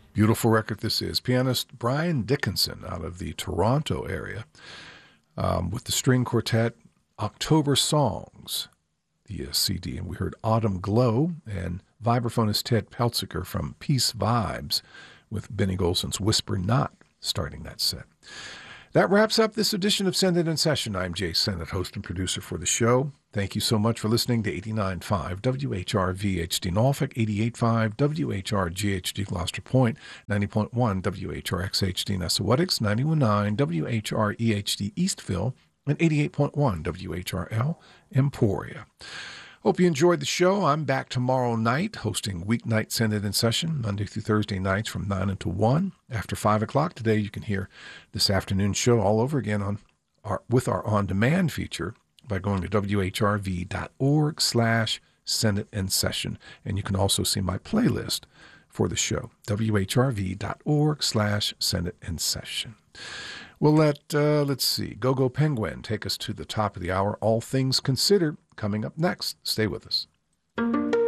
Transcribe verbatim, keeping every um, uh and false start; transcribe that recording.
Beautiful record this is. Pianist Brian Dickinson out of the Toronto area um, with the string quartet October Songs, the uh, C D. And we heard Autumn Glow, and vibraphonist Ted Peltziker from Peace Vibes with Benny Golson's Whisper Not starting that set. That wraps up this edition of Send It in Session. I'm Jay Sennett, host and producer for the show. Thank you so much for listening to eighty-nine point five W H R V H D Norfolk, eighty-eight point five W H R G H D Gloucester Point, ninety point one W H R X H D Nessawatix, ninety-one point nine W H R E H D Eastville, and eighty-eight point one W H R L Emporia. Hope you enjoyed the show. I'm back tomorrow night hosting Weeknight Send It in Session, Monday through Thursday nights from nine until one. After five o'clock today, you can hear this afternoon show all over again on our, with our on-demand feature by going to W H R V dot org slash Send It in Session. And you can also see my playlist for the show, W H R V dot org slash Send It in Session. We'll let, uh, let's see, Go-Go Penguin take us to the top of the hour. All Things Considered coming up next. Stay with us.